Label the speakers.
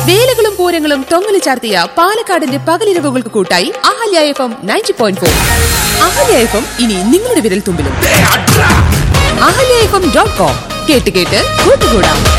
Speaker 1: വേലകളും പൂരങ്ങളും തൊങ്ങലു ചാർത്തിയ പാലക്കാടിന്റെ പകലിരവുകൾക്ക് കൂട്ടായി അഹല്യ FM 90.4. അഹല്യ FM ഇനി നിങ്ങളുടെ വിരൽ തുമ്പിലും. ahalyafm.com കേട്ട് കൂട്ടുകൂടാം.